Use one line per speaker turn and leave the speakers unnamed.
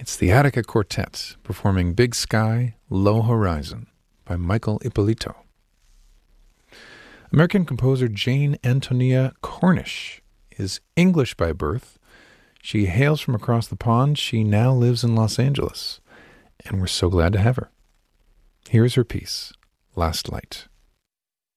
It's the Attica Quartet performing Big Sky, Low Horizon by Michael Ippolito. American composer Jane Antonia Cornish is English by birth. She hails from across the pond. She now lives in Los Angeles, and we're so glad to have her. Here's her piece, Last Light.